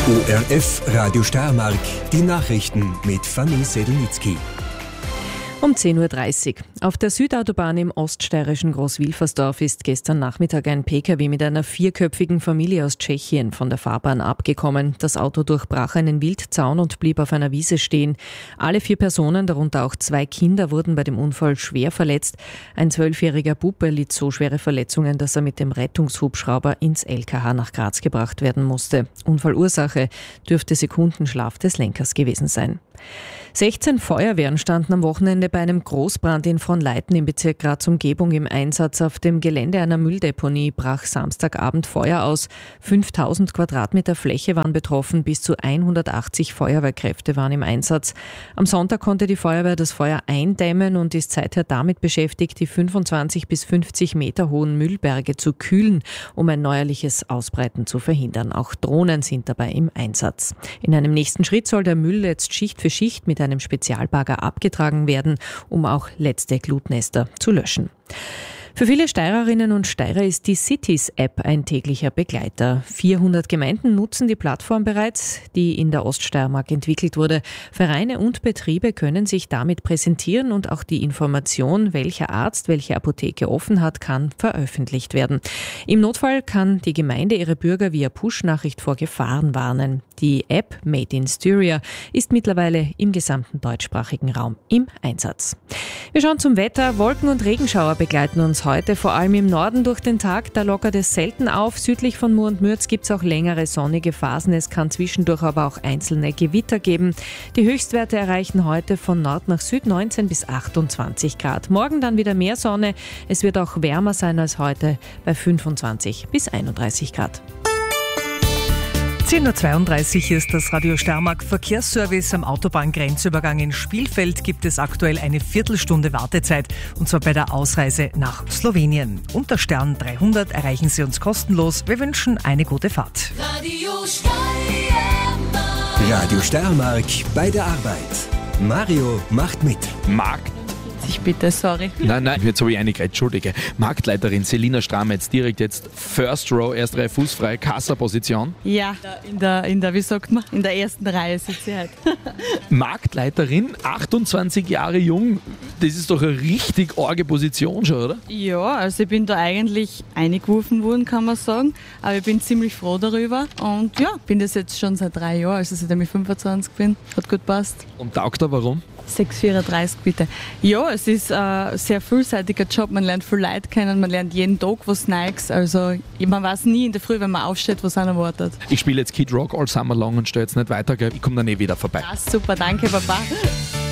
ORF Radio Steiermark, die Nachrichten mit Fanny Sedlnitzky. Um 10.30 Uhr. Auf der Südautobahn im oststeirischen Großwilfersdorf ist gestern Nachmittag ein Pkw mit einer 4-köpfigen Familie aus Tschechien von der Fahrbahn abgekommen. Das Auto durchbrach einen Wildzaun und blieb auf einer Wiese stehen. Alle 4 Personen, darunter auch 2 Kinder, wurden bei dem Unfall schwer verletzt. Ein 12-jähriger Bub erlitt so schwere Verletzungen, dass er mit dem Rettungshubschrauber ins LKH nach Graz gebracht werden musste. Unfallursache dürfte Sekundenschlaf des Lenkers gewesen sein. 16 Feuerwehren standen am Wochenende bei einem Großbrand in Fronleiten im Bezirk Graz-Umgebung im Einsatz. Auf dem Gelände einer Mülldeponie brach Samstagabend Feuer aus. 5000 Quadratmeter Fläche waren betroffen, bis zu 180 Feuerwehrkräfte waren im Einsatz. Am Sonntag konnte die Feuerwehr das Feuer eindämmen und ist seither damit beschäftigt, die 25 bis 50 Meter hohen Müllberge zu kühlen, um ein neuerliches Ausbreiten zu verhindern. Auch Drohnen sind dabei im Einsatz. In einem nächsten Schritt soll der Müll jetzt Schicht für Schicht mit einem Spezialbagger abgetragen werden, um auch letzte Glutnester zu löschen. Für viele Steirerinnen und Steirer ist die Cities-App ein täglicher Begleiter. 400 Gemeinden nutzen die Plattform bereits, die in der Oststeiermark entwickelt wurde. Vereine und Betriebe können sich damit präsentieren und auch die Information, welcher Arzt welche Apotheke offen hat, kann veröffentlicht werden. Im Notfall kann die Gemeinde ihre Bürger via Push-Nachricht vor Gefahren warnen. Die App Made in Styria ist mittlerweile im gesamten deutschsprachigen Raum im Einsatz. Wir schauen zum Wetter. Wolken- und Regenschauer begleiten uns heute, vor allem im Norden durch den Tag. Da lockert es selten auf. Südlich von Mur und Mürz gibt es auch längere sonnige Phasen. Es kann zwischendurch aber auch einzelne Gewitter geben. Die Höchstwerte erreichen heute von Nord nach Süd 19 bis 28 Grad. Morgen dann wieder mehr Sonne. Es wird auch wärmer sein als heute bei 25 bis 31 Grad. 10.32 Uhr ist das Radio Steiermark Verkehrsservice. Am Autobahngrenzübergang in Spielfeld gibt es aktuell eine Viertelstunde Wartezeit, und zwar bei der Ausreise nach Slowenien. Unter Stern 300 erreichen Sie uns kostenlos. Wir wünschen eine gute Fahrt. Radio Steiermark bei der Arbeit. Mario macht mit. Ich bitte, sorry. Nein, jetzt habe ich eine geredet, entschuldige. Marktleiterin Selina Strametz, direkt jetzt First Row, erste Reihe fußfrei, Kassaposition. Ja, in der, wie sagt man, in der ersten Reihe sitze ich halt. Marktleiterin, 28 Jahre jung, das ist doch eine richtig arge Position schon, oder? Ja, also ich bin da eigentlich eingeworfen worden, kann man sagen. Aber ich bin ziemlich froh darüber. Und ja, bin das jetzt schon seit 3 Jahren, also seitdem ich 25 bin. Hat gut passt. Und taugt er warum? 6,34 bitte. Ja, es ist ein sehr vielseitiger Job. Man lernt viel Leute kennen, man lernt jeden Tag was Neues. Also man weiß nie in der Früh, wenn man aufsteht, was einen erwartet. Ich spiele jetzt Kid Rock all summer long und stehe jetzt nicht weiter, gell? Ich komme dann wieder vorbei. Das ist super, danke Papa.